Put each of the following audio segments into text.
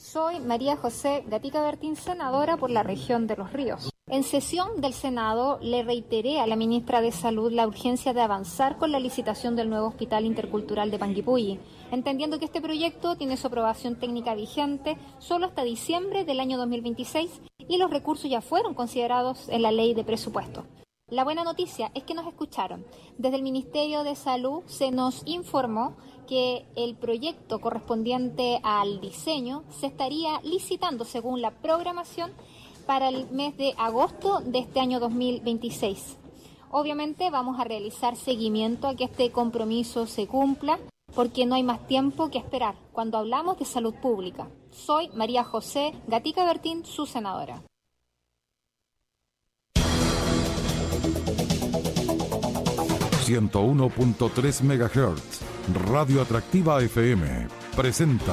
Soy María José Gatica Bertín, senadora por la región de Los Ríos. En sesión del Senado le reiteré a la ministra de Salud la urgencia de avanzar con la licitación del nuevo Hospital Intercultural de Panguipulli, entendiendo que este proyecto tiene su aprobación técnica vigente solo hasta diciembre del año 2026 y los recursos ya fueron considerados en la ley de presupuesto. La buena noticia es que nos escucharon. Desde el Ministerio de Salud se nos informó que el proyecto correspondiente al diseño se estaría licitando según la programación para el mes de agosto de este año 2026. Obviamente vamos a realizar seguimiento a que este compromiso se cumpla, porque no hay más tiempo que esperar cuando hablamos de salud pública. Soy María José Gatica Bertín, su senadora. ...101.3 MHz... Radio Atractiva FM... presenta...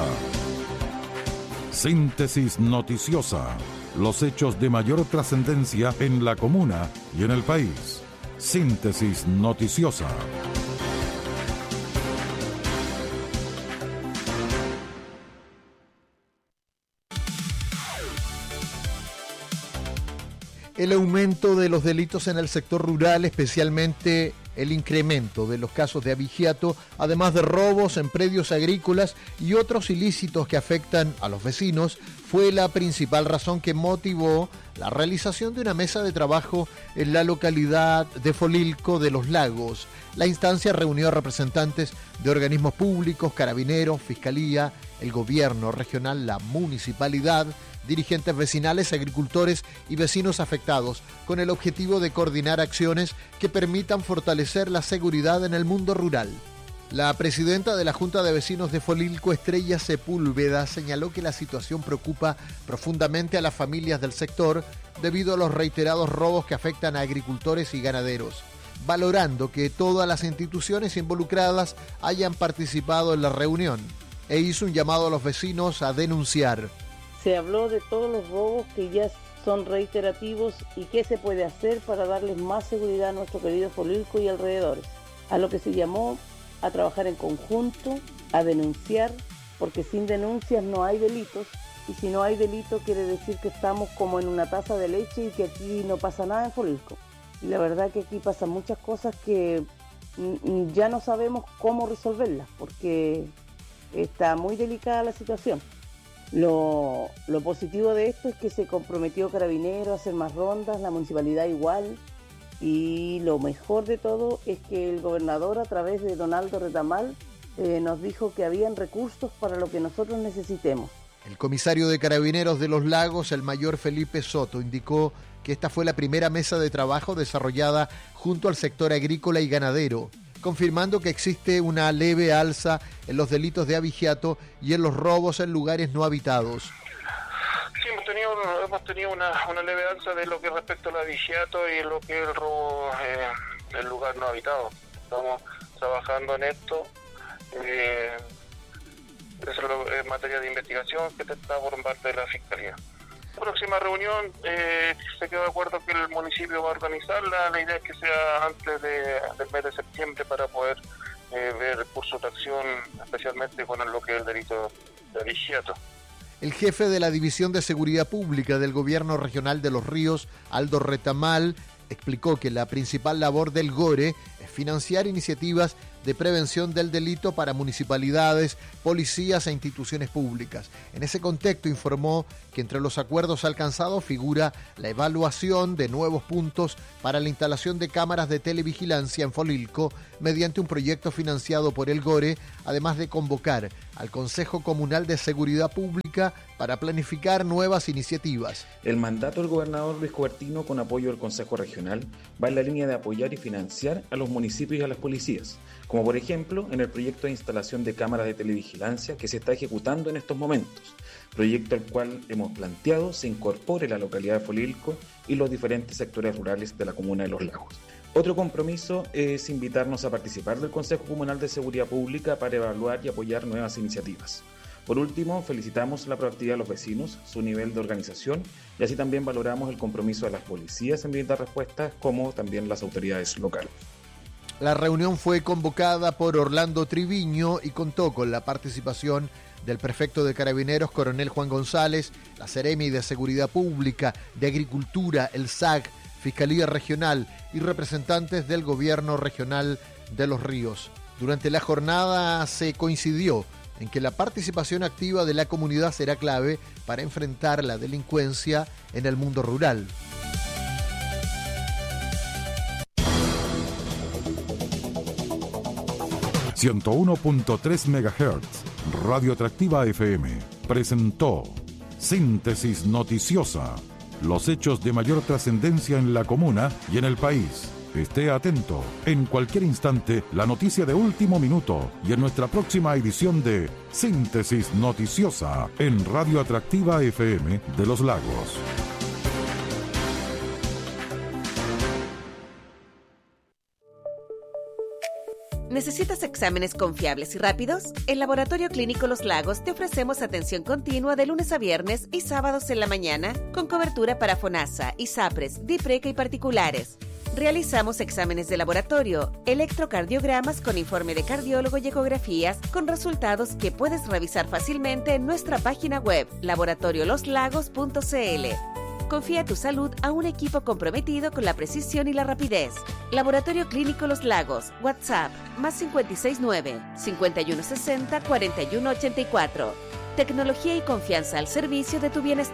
Síntesis Noticiosa... los hechos de mayor trascendencia en la comuna y en el país. Síntesis Noticiosa. El aumento de los delitos en el sector rural, especialmente el incremento de los casos de abigeato, además de robos en predios agrícolas y otros ilícitos que afectan a los vecinos, fue la principal razón que motivó la realización de una mesa de trabajo en la localidad de Folilco de los Lagos. La instancia reunió a representantes de organismos públicos, carabineros, fiscalía, el gobierno regional, la municipalidad, dirigentes vecinales, agricultores y vecinos afectados, con el objetivo de coordinar acciones que permitan fortalecer la seguridad en el mundo rural. La presidenta de la Junta de Vecinos de Folilco, Estrella Sepúlveda, señaló que la situación preocupa profundamente a las familias del sector debido a los reiterados robos que afectan a agricultores y ganaderos, valorando que todas las instituciones involucradas hayan participado en la reunión, e hizo un llamado a los vecinos a denunciar. Se habló de todos los robos que ya son reiterativos y qué se puede hacer para darles más seguridad a nuestro querido Folilco y alrededores. A lo que se llamó a trabajar en conjunto, a denunciar, porque sin denuncias no hay delitos, y si no hay delito quiere decir que estamos como en una taza de leche y que aquí no pasa nada en Folilco. Y la verdad que aquí pasan muchas cosas que ya no sabemos cómo resolverlas, porque está muy delicada la situación. Lo positivo de esto es que se comprometió Carabineros a hacer más rondas, la municipalidad igual, y lo mejor de todo es que el gobernador, a través de Donaldo Retamal, nos dijo que habían recursos para lo que nosotros necesitemos. El comisario de Carabineros de los Lagos, el mayor Felipe Soto, indicó que esta fue la primera mesa de trabajo desarrollada junto al sector agrícola y ganadero, confirmando que existe una leve alza en los delitos de abigeato y en los robos en lugares no habitados. Sí, hemos tenido una leve alza de lo que respecta al abigeato y lo que es el robo en lugar no habitado. Estamos trabajando en esto. Eso es materia de investigación que está por parte de la Fiscalía. La próxima reunión se quedó de acuerdo que el municipio va a organizarla. La idea es que sea antes del mes de septiembre para poder ver el curso de acción, especialmente con lo que es el delito de abigeato. El jefe de la División de Seguridad Pública del Gobierno Regional de Los Ríos, Aldo Retamal, explicó que la principal labor del GORE es financiar iniciativas de prevención del delito para municipalidades, policías e instituciones públicas. En ese contexto informó que entre los acuerdos alcanzados figura la evaluación de nuevos puntos para la instalación de cámaras de televigilancia en Folilco mediante un proyecto financiado por el GORE, además de convocar al Consejo Comunal de Seguridad Pública para planificar nuevas iniciativas. El mandato del gobernador Luis Cubertino, con apoyo del Consejo Regional, va en la línea de apoyar y financiar a los municipios y a las policías, como por ejemplo en el proyecto de instalación de cámaras de televigilancia que se está ejecutando en estos momentos, proyecto al cual hemos planteado se incorpore la localidad de Folilco y los diferentes sectores rurales de la comuna de Los Lagos. Otro compromiso es invitarnos a participar del Consejo Comunal de Seguridad Pública para evaluar y apoyar nuevas iniciativas. Por último, felicitamos la proactividad de los vecinos, su nivel de organización, y así también valoramos el compromiso de las policías en brindar respuestas, como también las autoridades locales. La reunión fue convocada por Orlando Triviño y contó con la participación del prefecto de Carabineros, coronel Juan González, la Seremi de Seguridad Pública, de Agricultura, el SAC, Fiscalía Regional y representantes del Gobierno Regional de Los Ríos. Durante la jornada se coincidió en que la participación activa de la comunidad será clave para enfrentar la delincuencia en el mundo rural. ...101.3 MHz... Radio Atractiva FM presentó Síntesis Noticiosa, los hechos de mayor trascendencia en la comuna y en el país. Esté atento, en cualquier instante, la noticia de último minuto y en nuestra próxima edición de Síntesis Noticiosa en Radio Atractiva FM de Los Lagos. ¿Necesitas exámenes confiables y rápidos? En Laboratorio Clínico Los Lagos te ofrecemos atención continua de lunes a viernes y sábados en la mañana, con cobertura para FONASA, ISAPRES, DIPRECA y particulares. Realizamos exámenes de laboratorio, electrocardiogramas con informe de cardiólogo y ecografías con resultados que puedes revisar fácilmente en nuestra página web laboratorioloslagos.cl. Confía tu salud a un equipo comprometido con la precisión y la rapidez. Laboratorio Clínico Los Lagos, WhatsApp, +569 5160 4184. Tecnología y confianza al servicio de tu bienestar.